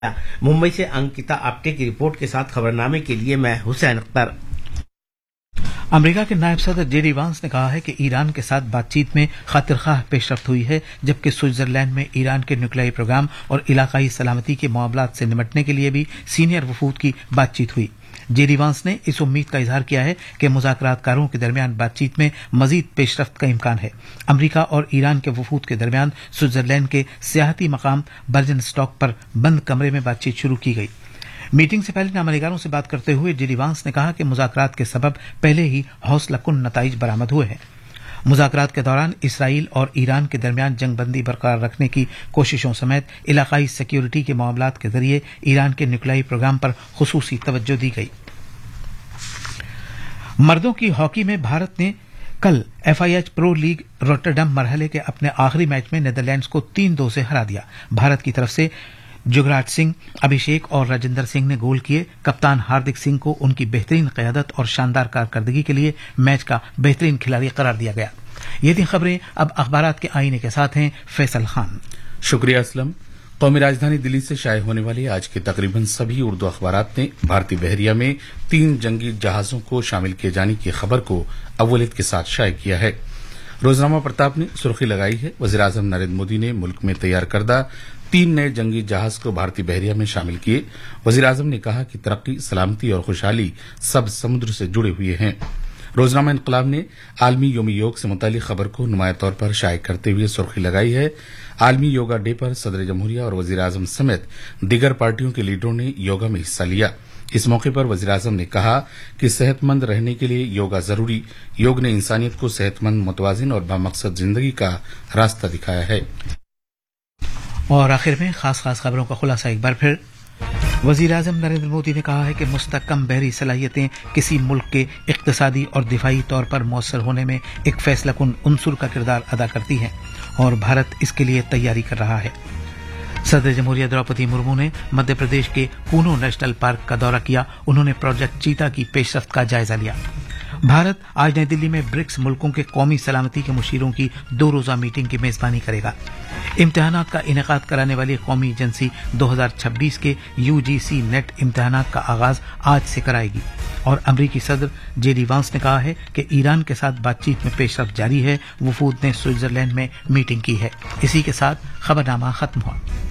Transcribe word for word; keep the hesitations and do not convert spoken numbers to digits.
मुंबई से अंकिता आप्टे की रिपोर्ट के साथ खबरनामे के लिए मैं हुसैन अख्तर। अमेरिका के नायब सदर जेडी वांस ने कहा है कि ईरान के साथ बातचीत में खातिरख्वाह पेशरफ्त हुई है, जबकि स्विट्जरलैंड में ईरान के न्यूक्लियाई प्रोग्राम और इलाकाई सलामती के मामलात से निपटने के लिए भी सीनियर वफूद की बातचीत हुई। जेडी वांस ने इस उम्मीद का इजहार किया है कि मुज़ाकरातकारों के दरमियान बातचीत में मजीद पेशरफ्त का इम्कान है। अमेरिका और ईरान के वफूद के दरमियान स्विट्जरलैंड के सियाहती मकाम बर्जन स्टॉक पर बंद कमरे में बातचीत शुरू की गई। मीटिंग से पहले नामनिगारों से बात करते हुए जेडी वांस ने कहा कि मुज़ाकरात के सबब पहले ही हौसला कुन नताइज बरामद हुए हैं। मुज़ाकरात के दौरान इसराइल और ईरान के दरमियान जंगबंदी बरकरार रखने की कोशिशों समेत इलाकाई सिक्योरिटी के मामलात के जरिए ईरान के न्यूक्लियाई प्रोग्राम पर खुसूसी तवज्जो दी गई। मर्दों की हॉकी में भारत ने कल एफआईएच प्रो लीग रोटरडम मरहले के अपने आखिरी मैच में नीदरलैंड्स को तीन दो से हरा दिया। भारत की तरफ से जुगराज सिंह, अभिषेक और राजेंद्र सिंह ने गोल किए। कप्तान हार्दिक सिंह को उनकी बेहतरीन क़यादत और शानदार कारकर्दगी के लिए मैच का बेहतरीन खिलाड़ी करार दिया गया। ये थी खबरें। अब अखबारात के आईने के साथ हैं फैसल खान। शुक्रिया असलम। कौमी राजधानी दिल्ली से शाये होने वाले आज के तकरीबन सभी उर्दू अखबारात ने भारतीय बहरिया में तीन जंगी जहाजों को शामिल किए जाने की खबर को अव्वलियत के साथ शाये किया है। रोजनामा प्रताप ने सुर्खी लगाई है, वज़ीर आज़म नरेंद्र मोदी ने मुल्क में तैयार करदा तीन नए जंगी जहाज को भारतीय बहरिया में शामिल किए। वज़ीर आज़म ने कहा कि तरक्की, सलामती और खुशहाली सब समुद्र से जुड़े हुए हैं। रोजनामा इनकलाब ने आलमी योमी योग से मुतालिक खबर को नुमाया तौर पर शाये करते हुए सुर्खी लगाई है, आलमी योगा डे पर सदर जमहूरिया और वज़ीर आज़म समेत दीगर पार्टियों के लीडरों ने योगा में हिस्सा लिया। इस मौके पर वज़ीर आज़म ने कहा कि सेहतमंद रहने के लिए योगा जरूरी। योग ने इंसानियत को सेहतमंद, मुतवाजिन और बामकसद जिंदगी का रास्ता दिखाया है। और आखिर में खास खास खबरों का खुलासा एक बार फिर। वज़ीर आज़म नरेंद्र मोदी ने कहा है कि मुस्तहकम बहरी सलाहियतें किसी मुल्क के इक्तिसादी और दिफाई तौर पर मौसर होने में एक फैसलाकुन उनसुर का किरदार अदा करती हैं और भारत इसके लिए तैयारी कर रहा है। सदर जमहूरिया द्रौपदी मुर्मू ने मध्य प्रदेश के कूनो नेशनल पार्क का दौरा किया। उन्होंने प्रोजेक्ट चीता की पेशरफ्त का जायजा लिया। भारत आज नई दिल्ली में ब्रिक्स मुल्कों के कौमी सलामती के मुशीरों की दो रोजा मीटिंग की मेजबानी करेगा। इम्तिहानात का इनेकाद कराने वाली कौमी एजेंसी दो हजार छब्बीस के यूजीसी नेट इम्तिहानात का आगाज आज से कराएगी। और अमरीकी सदर जेडी वांस ने कहा है कि ईरान के साथ बातचीत में पेशरफ्त जारी है। वफूद ने स्विट्जरलैंड में मीटिंग की है। इसी के साथ खबरनामा खत्म हुआ।